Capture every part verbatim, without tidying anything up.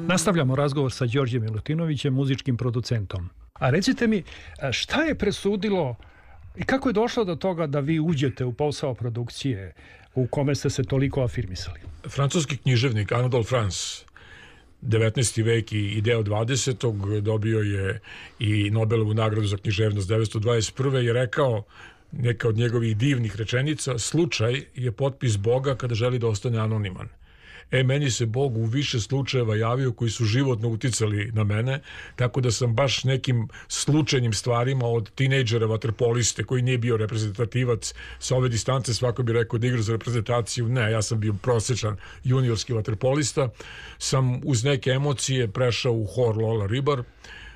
Nastavljamo razgovor sa Đorđem Milutinovićem, muzičkim producentom. A recite mi, šta je presudilo i kako je došlo do toga da vi uđete u posao produkcije u kome ste se toliko afirmisali? Francuski književnik Anatole France, devetnaesti vek i deo dvadesetog dobio je i Nobelovu nagradu za književnost devetsto dvadeset prve je rekao neka od njegovih divnih rečenica: slučaj je potpis Boga kada želi da ostane anoniman. E, meni se Bog u više slučajeva javio koji su životno uticali na mene, tako da sam baš nekim slučajnim stvarima od tinejdžera vaterpoliste koji nije bio reprezentativac sa ove distance, svako bi rekao da igra za reprezentaciju. Ne, ja sam bio prosječan juniorski vaterpolista, sam uz neke emocije prešao u hor Lola Ribar.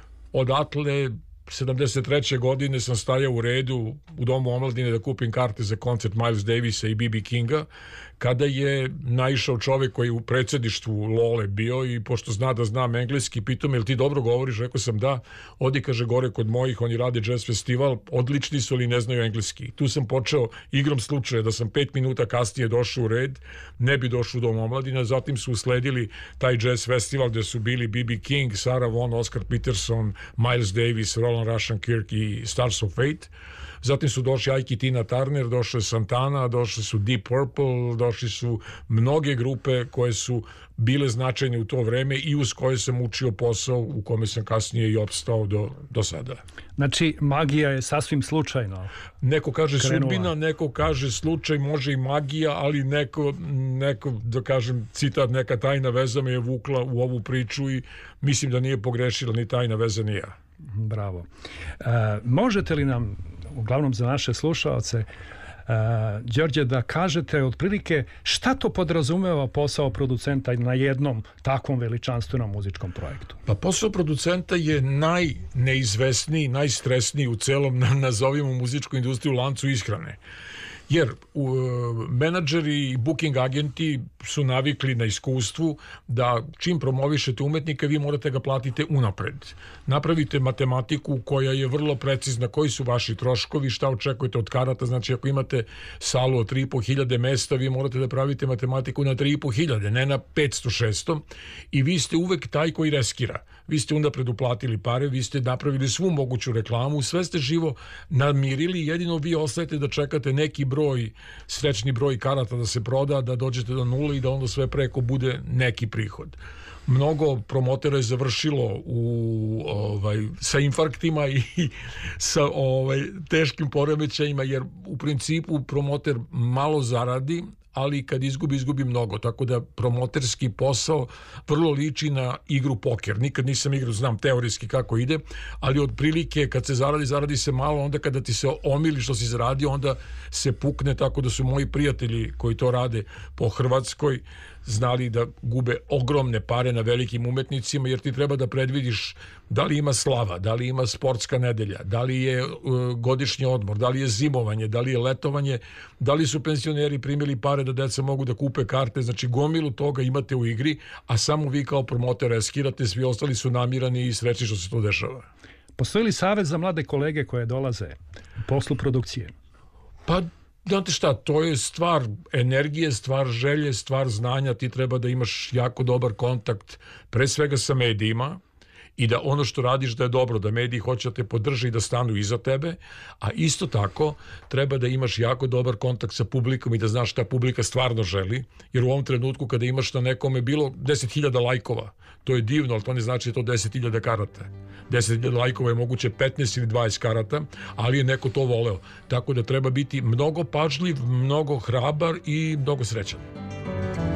Odatle sedamdeset treće godine sam stajao u redu u Domu omladine da kupim karte za koncert Miles Davisa i B B Kinga, kada je naišao čovek koji u predsjedništvu Lole bio i pošto zna da znam engleski, pitao me: jel ti dobro govoriš? Rekao sam da. Odi, kaže, gore kod mojih, oni rade jazz festival, odlični su ali ne znaju engleski. Tu sam počeo igrom slučaja da sam pet minuta kasnije došao u red, ne bi došao u Dom omladine. Zatim su usledili taj jazz festival gde su bili B B King, Sarah Vaughan, Oscar Peterson, Miles Davis, Roland Rushon Kirk i Stars of Fate. Zatim su došli Ike i Tina Turner, došli Santana, došli su Deep Purple, došli su mnoge grupe koje su bile značajne u to vreme i uz koje sam učio posao u kome sam kasnije i opstao do, do sada. Znači, magija je sasvim slučajno. Neko kaže krenula. Sudbina, neko kaže slučaj, može i magija, ali neko, neko, da kažem, citat, neka tajna veza me je vukla u ovu priču i mislim da nije pogrešila ni tajna veza ni ja. Bravo. E, možete li nam, uglavnom za naše slušaoce, Uh, Đorđe, da kažete otprilike šta to podrazumeva posao producenta na jednom takvom veličanstvenom muzičkom projektu? Pa posao producenta je najneizvesniji, najstresniji u celom, nazovimo, muzičku industriju, lancu ishrane. Jer uh, menadžeri i booking agenti su navikli na iskustvu da čim promovišete umetnika vi morate ga platiti unapred. Napravite matematiku koja je vrlo precizna, koji su vaši troškovi, šta očekujete od karata. Znači ako imate salu od tri i po hiljade mesta, vi morate da pravite matematiku na tri i po hiljade, ne na petsto šesto, i vi ste uvek taj koji reskira. Vi ste unapred uplatili pare, vi ste napravili svu moguću reklamu, sve ste živo namirili, jedino vi ostajete da čekate neki broj, srećni broj karata da se proda, da dođete do nule i da onda sve preko bude neki prihod. Mnogo promotera je završilo u, ovaj, sa infarktima i sa ovaj, teškim poremećajima, jer u principu promoter malo zaradi, ali kad izgubi, izgubi mnogo. Tako da promoterski posao vrlo liči na igru poker. Nikad nisam igrao, znam teorijski kako ide, ali otprilike kad se zaradi, zaradi se malo, onda kada ti se omili što si zaradio, onda se pukne, tako da su moji prijatelji koji to rade po Hrvatskoj znali da gube ogromne pare na velikim umetnicima, jer ti treba da predvidiš da li ima slava, da li ima sportska nedelja, da li je uh, godišnji odmor, da li je zimovanje, da li je letovanje, da li su penzioneri primili pare da deca mogu da kupe karte. Znači gomilu toga imate u igri, a samo vi kao promoter reskirate, svi ostali su namirani i srećni što se to dešava. Postoji li savjet za mlade kolege koje dolaze u poslu produkcije? Pa znate šta, to je stvar energije, stvar želje, stvar znanja. Ti treba da imaš jako dobar kontakt pre svega sa medijima i da ono što radiš da je dobro, da mediji hoće da te podrže i da stanu iza tebe, a isto tako treba da imaš jako dobar kontakt sa publikom i da znaš šta publika stvarno želi, jer u ovom trenutku kada imaš na nekome bilo deset hiljada lajkova, to je divno, ali to ne znači da je to deset hiljada karata. deset hiljada lajkova je moguće petnaest ili dvadeset karata, ali je neko to voleo. Tako da treba biti mnogo pažljiv, mnogo hrabar i mnogo srećan.